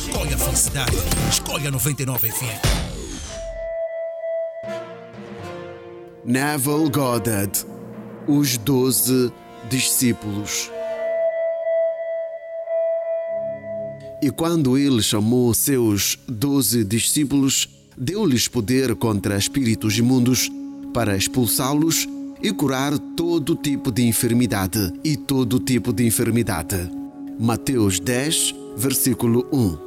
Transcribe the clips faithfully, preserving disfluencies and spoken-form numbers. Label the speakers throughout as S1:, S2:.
S1: Escolhe a felicidade. Escolhe a noventa e nove F M.
S2: Neville Goddard, Os Doze Discípulos. E quando ele chamou seus doze discípulos, deu-lhes poder contra espíritos imundos para expulsá-los e curar todo tipo de enfermidade e todo tipo de enfermidade. Mateus dez, versículo um.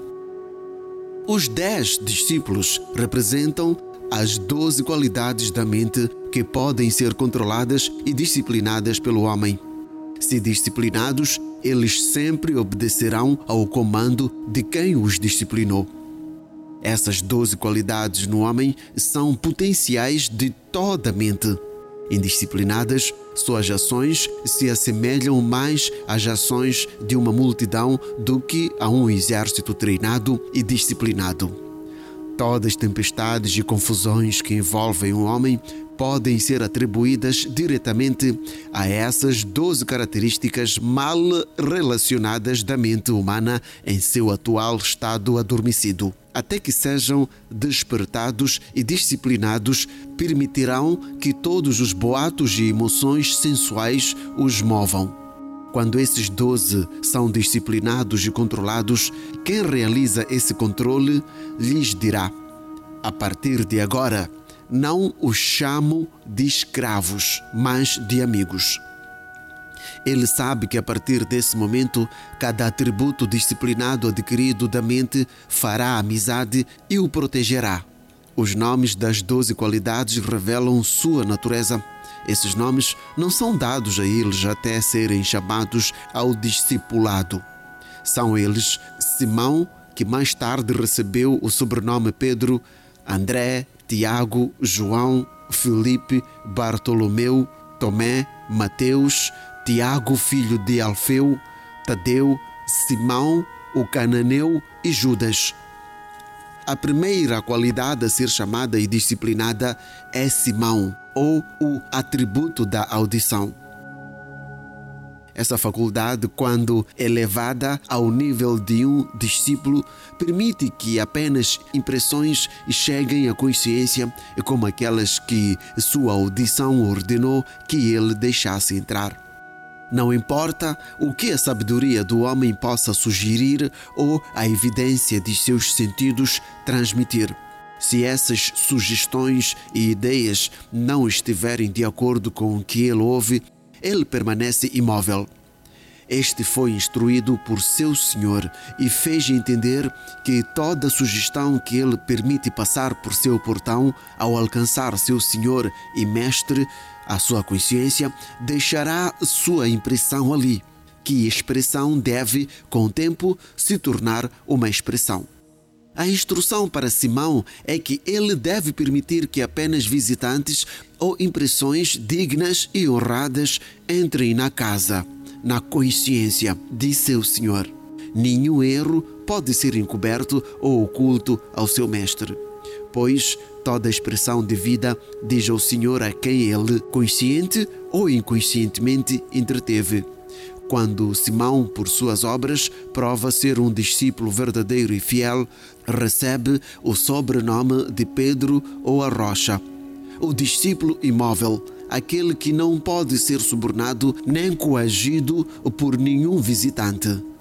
S2: Os dez discípulos representam as doze qualidades da mente que podem ser controladas e disciplinadas pelo homem. Se disciplinados, eles sempre obedecerão ao comando de quem os disciplinou. Essas doze qualidades no homem são potenciais de toda a mente. Indisciplinadas, suas ações se assemelham mais às ações de uma multidão do que a um exército treinado e disciplinado. Todas as tempestades e confusões que envolvem o homem podem ser atribuídas diretamente a essas doze características mal relacionadas da mente humana em seu atual estado adormecido. Até que sejam despertados e disciplinados, permitirão que todos os boatos e emoções sensuais os movam. Quando esses doze são disciplinados e controlados, quem realiza esse controle lhes dirá: a partir de agora, não os chamo de escravos, mas de amigos. Ele sabe que a partir desse momento, cada atributo disciplinado adquirido da mente fará amizade e o protegerá. Os nomes das doze qualidades revelam sua natureza. Esses nomes não são dados a eles até serem chamados ao discipulado. São eles Simão, que mais tarde recebeu o sobrenome Pedro, André, Tiago, João, Filipe, Bartolomeu, Tomé, Mateus, Tiago, filho de Alfeu, Tadeu, Simão, o cananeu e Judas. A primeira qualidade a ser chamada e disciplinada é Simão, ou o atributo da audição. Essa faculdade, quando elevada ao nível de um discípulo, permite que apenas impressões cheguem à consciência, como aquelas que sua audição ordenou que ele deixasse entrar. Não importa o que a sabedoria do homem possa sugerir ou a evidência de seus sentidos transmitir. Se essas sugestões e ideias não estiverem de acordo com o que ele ouve, ele permanece imóvel. Este foi instruído por seu senhor e fez entender que toda sugestão que ele permite passar por seu portão, ao alcançar seu senhor e mestre, a sua consciência, deixará sua impressão ali, que expressão deve, com o tempo, se tornar uma expressão. A instrução para Simão é que ele deve permitir que apenas visitantes ou impressões dignas e honradas entrem na casa, na consciência de seu senhor. Nenhum erro pode ser encoberto ou oculto ao seu mestre, pois toda expressão de vida diz ao Senhor a quem ele, consciente ou inconscientemente, entreteve. Quando Simão, por suas obras, prova ser um discípulo verdadeiro e fiel, recebe o sobrenome de Pedro ou a Rocha, o discípulo imóvel, aquele que não pode ser subornado nem coagido por nenhum visitante.